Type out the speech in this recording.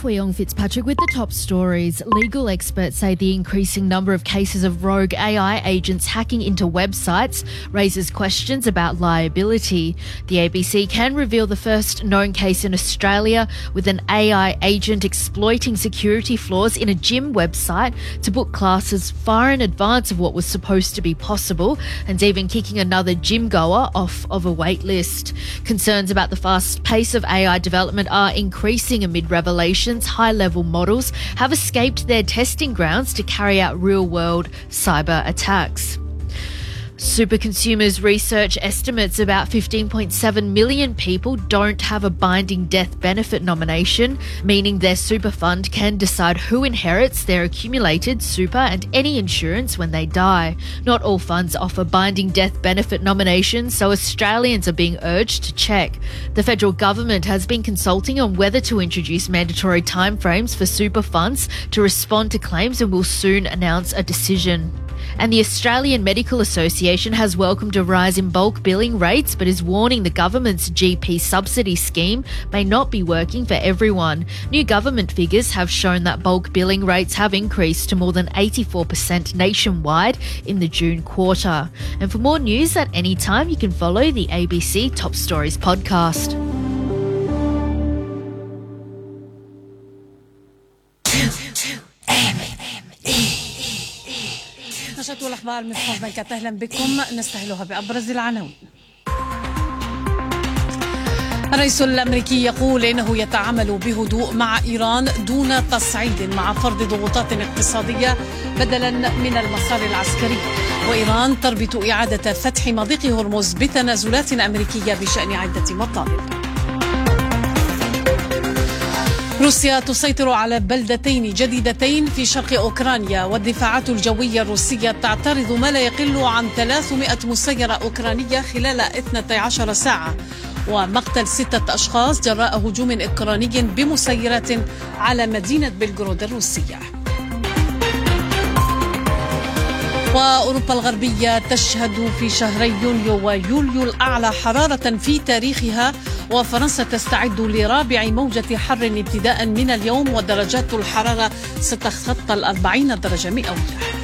Fuyong Fitzpatrick with the top stories. Legal experts say the increasing number of cases of rogue AI agents hacking into websites raises questions about liability. The ABC can reveal the first known case in Australia with an AI agent exploiting security flaws in a gym website to book classes far in advance of what was supposed to be possible, and even kicking another gym goer off of a wait list. Concerns about the fast pace of AI development are increasing amid revelations high-level models have escaped their testing grounds to carry out real-world cyber attacks. Super Consumers research estimates about 15.7 million people don't have a binding death benefit nomination, meaning their super fund can decide who inherits their accumulated super and any insurance when they die. Not all funds offer binding death benefit nominations, so Australians are being urged to check. The federal government has been consulting on whether to introduce mandatory timeframes for super funds to respond to claims and will soon announce a decision. And the Australian Medical Association has welcomed a rise in bulk billing rates but is warning the government's GP subsidy scheme may not be working for everyone. New government figures have shown that bulk billing rates have increased to more than 84% nationwide in the June quarter. And for more news at any time, you can follow the ABC Top Stories podcast. نشرة الأخبار من حوض بنكات، أهلا بكم. نستهلها بأبرز العناوين. الرئيس الأمريكي يقول إنه يتعامل بهدوء مع إيران دون تصعيد مع فرض ضغوطات اقتصادية بدلا من المسار العسكري، وإيران تربط إعادة فتح مضيق هرمز بتنازلات أمريكية بشأن عدة مطالب. روسيا تسيطر على بلدتين جديدتين في شرق أوكرانيا، والدفاعات الجوية الروسية تعترض ما لا يقل عن 300 مسيرة أوكرانية خلال 12 ساعة، ومقتل 6 أشخاص جراء هجوم أوكراني بمسيرات على مدينة بلغراد الروسية. وأوروبا الغربية تشهد في شهري يونيو ويوليو الأعلى حرارة في تاريخها، وفرنسا تستعد لرابع موجة حر ابتداء من اليوم، ودرجات الحرارة ستتخطى 40 درجة مئوية.